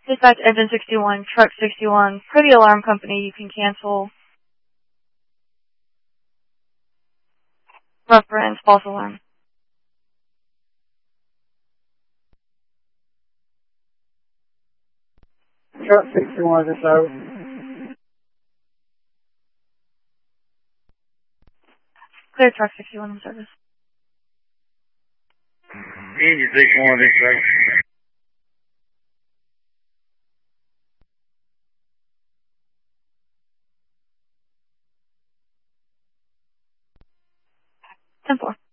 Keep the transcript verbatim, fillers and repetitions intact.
Dispatch engine sixty-one, truck sixty-one. Per the alarm company, you can cancel reference false alarm. Truck sixty-one is out. Clear truck sixty-one in service. Engine sixty-one is out. ten four.